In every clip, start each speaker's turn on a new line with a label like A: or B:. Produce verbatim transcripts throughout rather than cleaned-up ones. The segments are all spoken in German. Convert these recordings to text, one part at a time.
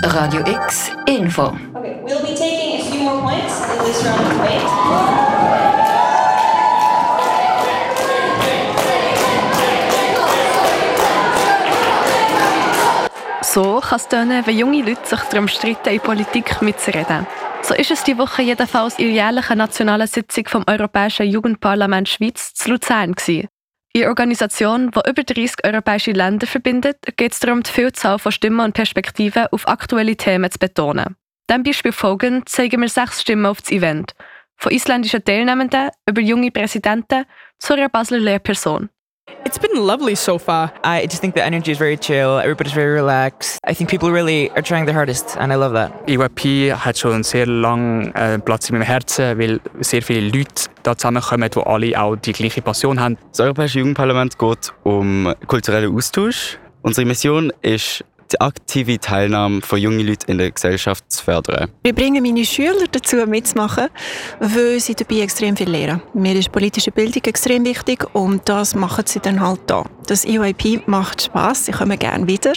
A: Radio X Info.
B: Okay, we'll be taking a few more points in this round of debate.
C: So kann es tönen, wenn junge Leute sich darum streiten, in Politik mitzureden. So ist es die Woche jedenfalls in der jährlichen nationalen Sitzung vom Europäischen Jugendparlament Schweiz zu Luzern gewesen. In einer Organisation, die über dreissig europäische Länder verbindet, geht es darum, die Vielzahl von Stimmen und Perspektiven auf aktuelle Themen zu betonen. Dem Beispiel folgend zeigen wir sechs Stimmen auf das Event. Von isländischen Teilnehmenden über junge Präsidenten zu einer Basler Lehrperson.
D: It's been lovely so far.
E: I just think the energy is very chill, everybody's very relaxed. I think people really are trying their hardest and I love that.
F: E Y P hat schon sehr lange äh, Platz in meinem Herzen, weil sehr viele Leute da zusammenkommen, die alle auch die gleiche Passion haben.
G: Das Europäische Jugendparlament geht um kulturellen Austausch. Unsere Mission ist, die aktive Teilnahme von jungen Leuten in der Gesellschaft zu fördern.
H: Wir bringen meine Schüler dazu, mitzumachen, weil sie dabei extrem viel lernen. Mir ist politische Bildung extrem wichtig und das machen sie dann halt da. Das E Y P macht Spass, sie kommen gerne wieder.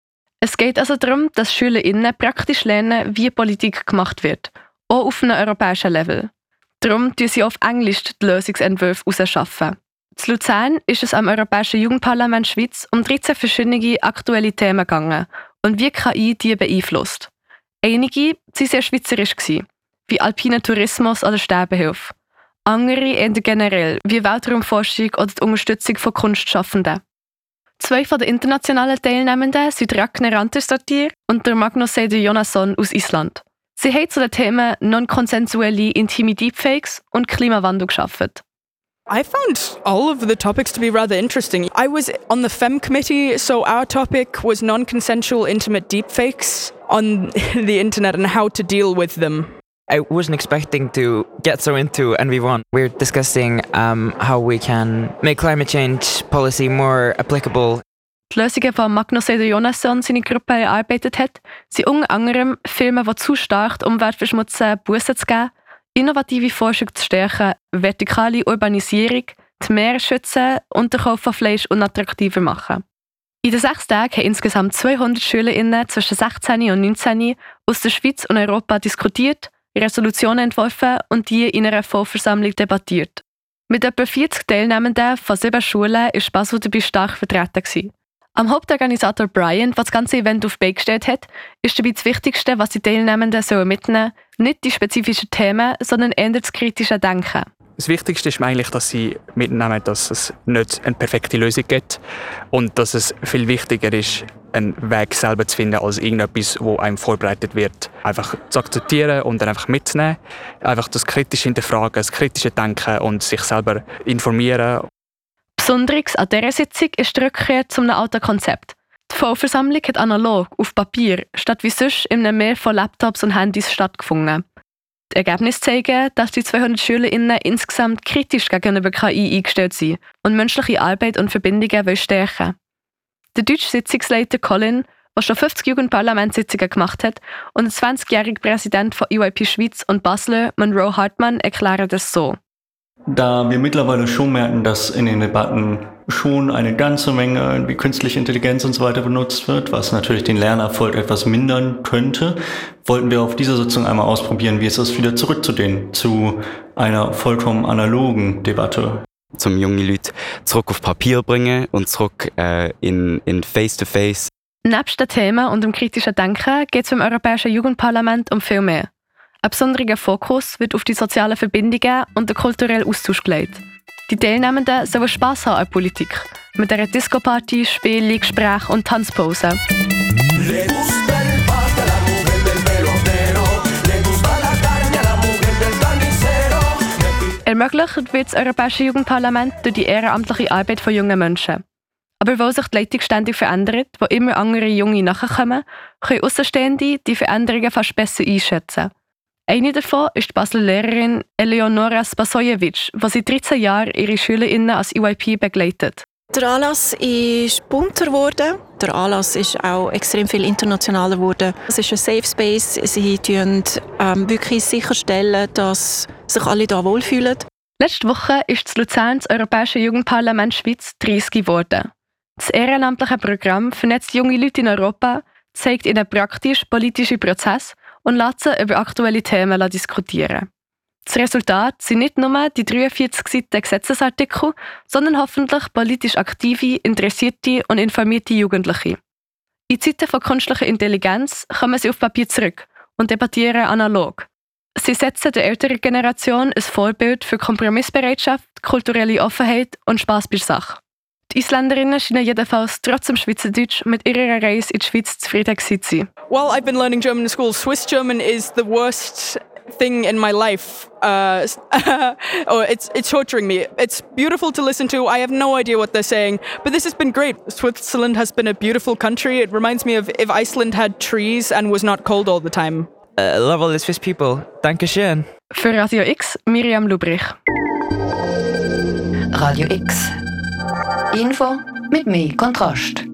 C: Es geht also darum, dass SchülerInnen praktisch lernen, wie Politik gemacht wird, auch auf einem europäischen Level. Darum tun sie auf Englisch die Lösungsentwürfe herausarbeiten. In Luzern ist es am Europäischen Jugendparlament Schweiz um dreizehn verschiedene aktuelle Themen gegangen und wie K I die beeinflusst. Einige waren sehr schweizerisch, wie alpiner Tourismus oder Sterbehilfe. Andere eher generell, wie Weltraumforschung oder die Unterstützung von Kunstschaffenden. Zwei von den internationalen Teilnehmenden sind Ragnar Rantersdottir und der Magnus Seidr Jonasson aus Island. Sie haben zu den Themen non-konsensuelle intime Deepfakes und Klimawandel gearbeitet.
D: I found all of the topics to be rather interesting. I was on the FEM committee, so our topic was non-consensual intimate deepfakes on the internet and how to deal with them.
E: I wasn't expecting to get so into N V one. We're discussing um, how we can make climate change policy more applicable.
C: Die Lösungen, die Magnus Seidr Jonasson seine Gruppe erarbeitet hat, sind unter anderem Filme, die zu stark die Umwelt verschmutzen, Bussen zu geben, innovative Forschung zu stärken, vertikale Urbanisierung, die Meere schützen und den Kauf von Fleisch unattraktiver machen. In den sechs Tagen haben insgesamt zweihundert SchülerInnen zwischen sechzehn und neunzehn aus der Schweiz und Europa diskutiert, Resolutionen entworfen und die in einer Vollversammlung debattiert. Mit etwa vierzig Teilnehmenden von sieben Schulen war Basel dabei stark vertreten. Am Hauptorganisator Brian, der das ganze Event auf die Beine gestellt hat, ist dabei das Wichtigste, was die Teilnehmenden mitnehmen sollen, nicht die spezifischen Themen, sondern eher das kritische Denken.
F: Das Wichtigste ist mir eigentlich, dass sie mitnehmen, dass es nicht eine perfekte Lösung gibt und dass es viel wichtiger ist, einen Weg selber zu finden, als irgendetwas, das einem vorbereitet wird. Einfach zu akzeptieren und dann einfach mitzunehmen. Einfach das kritische Hinterfragen, das kritische Denken und sich selber informieren.
C: Besonderes an dieser Sitzung ist die Rückkehr zu einem alten Konzept. Die Vollversammlung hat analog, auf Papier, statt wie sonst in einem Meer von Laptops und Handys stattgefunden. Die Ergebnisse zeigen, dass die zweihundert SchülerInnen insgesamt kritisch gegenüber K I eingestellt sind und menschliche Arbeit und Verbindungen stärken wollen. Der deutsche Sitzungsleiter Colin, der schon fünfzig Jugendparlamentssitzungen gemacht hat, und der zwanzigjährige Präsident von E Y P Schweiz und Basler, Monroe Hartmann, erklären das so.
I: Da wir mittlerweile schon merken, dass in den Debatten schon eine ganze Menge wie künstliche Intelligenz und so weiter benutzt wird, was natürlich den Lernerfolg etwas mindern könnte, wollten wir auf dieser Sitzung einmal ausprobieren, wie es ist, wieder zurückzudehnen zu einer vollkommen analogen Debatte.
G: Zum junge Leute zurück auf Papier bringen und zurück äh, in, in Face-to-Face.
C: Nebst den Themen und dem kritischen Denken geht es beim Europäischen Jugendparlament um viel mehr. Ein besonderer Fokus wird auf die sozialen Verbindungen und den kulturellen Austausch gelegt. Die Teilnehmenden sollen Spass haben an Politik, mit einer Disco-Party, Spielen, Gesprächen und Tanzpausen. Ermöglicht wird das Europäische Jugendparlament durch die ehrenamtliche Arbeit von jungen Menschen. Aber weil sich die Leitung ständig verändert, wo immer andere Junge nachkommen, können Außenstehende die Veränderungen fast besser einschätzen. Eine davon ist die Basler Lehrerin Eleonora Spasojevic, die seit dreizehn Jahren ihre SchülerInnen als E Y P begleitet.
H: Der Anlass ist bunter geworden. Der Anlass ist auch extrem viel internationaler geworden. Es ist ein Safe Space. Sie tun ähm, wirklich sicherstellen, dass sich alle hier wohlfühlen.
C: Letzte Woche ist das Luzern das Europäische Jugendparlament Schweiz dreissig geworden. Das ehrenamtliche Programm vernetzt junge Leute in Europa, zeigt ihnen praktisch politische Prozesse und lässt sie über aktuelle Themen diskutieren. Das Resultat sind nicht nur die dreiundvierzig Seiten Gesetzesartikel, sondern hoffentlich politisch aktive, interessierte und informierte Jugendliche. In Zeiten von künstlicher Intelligenz kommen sie auf Papier zurück und debattieren analog. Sie setzen der älteren Generation ein Vorbild für Kompromissbereitschaft, kulturelle Offenheit und Spass bei der Sache. Die Isländerinnen scheinen jedenfalls trotz dem Schweizerdeutsch mit ihrer Reise in die Schweiz zufrieden gewesen zu sein.
D: Well, I've been learning German in school. Swiss German is the worst thing in my life. Uh, oh, it's it's torturing me. It's beautiful to listen to. I have no idea what they're saying, but this has been great. Switzerland has been a beautiful country. It reminds me of if Iceland had trees and was not cold all the time.
E: Uh, love all the Swiss people. Dankeschön.
C: Für Radio X, Miriam Lubrich.
A: Radio X. Info mit mehr Kontrast.